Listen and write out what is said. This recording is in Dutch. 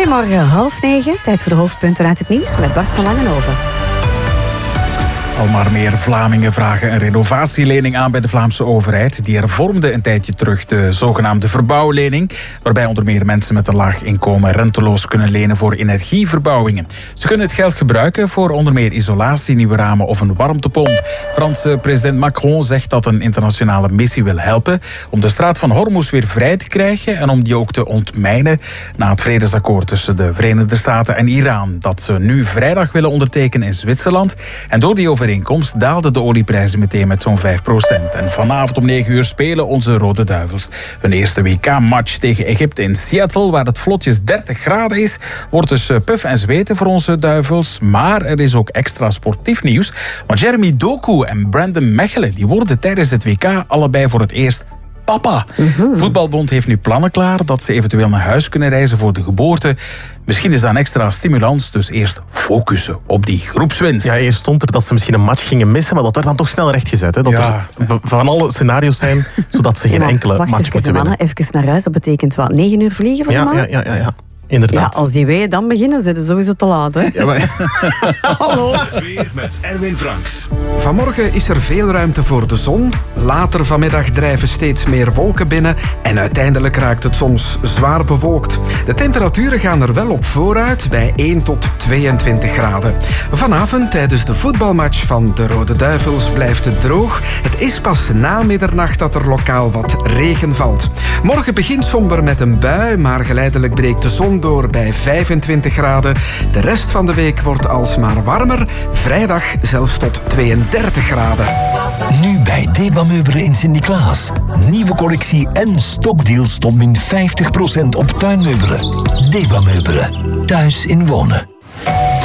Goedemorgen, 8:30. Tijd voor de hoofdpunten uit het nieuws met Bart van Langenhoven. Al maar meer Vlamingen vragen een renovatielening aan bij de Vlaamse overheid. Die hervormde een tijdje terug de zogenaamde verbouwlening, waarbij onder meer mensen met een laag inkomen renteloos kunnen lenen voor energieverbouwingen. Ze kunnen het geld gebruiken voor onder meer isolatie, nieuwe ramen of een warmtepomp. Franse president Macron zegt dat een internationale missie wil helpen om de straat van Hormuz weer vrij te krijgen en om die ook te ontmijnen na het vredesakkoord tussen de Verenigde Staten en Iran, dat ze nu vrijdag willen ondertekenen in Zwitserland. En door die overeenkomst daalden de olieprijzen meteen met zo'n 5%. En vanavond om 9 uur spelen onze Rode Duivels hun eerste WK-match tegen Egypte in Seattle, waar het vlotjes 30 graden is. Wordt dus puf en zweten voor onze Duivels. Maar er is ook extra sportief nieuws. Want Jeremy Doku en Brandon Mechelen die worden tijdens het WK allebei voor het eerst papa. Voetbalbond heeft nu plannen klaar dat ze eventueel naar huis kunnen reizen voor de geboorte. Misschien is dat een extra stimulans, dus eerst focussen op die groepswinst. Ja, eerst stond er dat ze misschien een match gingen missen, maar dat werd dan toch snel rechtgezet. Hè? Dat er van alle scenario's zijn, zodat ze geen enkele match moeten winnen. Mannen, even naar huis, dat betekent wat? 9 uur vliegen voor de man? Ja. Inderdaad. Ja, als die weeën dan beginnen, zitten sowieso te laat. Hè? Ja, maar... Hallo. Het weer met Erwin Franks. Vanmorgen is er veel ruimte voor de zon. Later vanmiddag drijven steeds meer wolken binnen. En uiteindelijk raakt het soms zwaar bewolkt. De temperaturen gaan er wel op vooruit bij 1 tot 22 graden. Vanavond tijdens de voetbalmatch van de Rode Duivels blijft het droog. Het is pas na middernacht dat er lokaal wat regen valt. Morgen begint somber met een bui, maar geleidelijk breekt de zon door bij 25 graden. De rest van de week wordt alsmaar warmer. Vrijdag zelfs tot 32 graden. Nu bij Deba Meubelen in Sint-Niklaas. Nieuwe collectie en stokdeals tot min 50% op tuinmeubelen. Deba Meubelen. Thuis in wonen.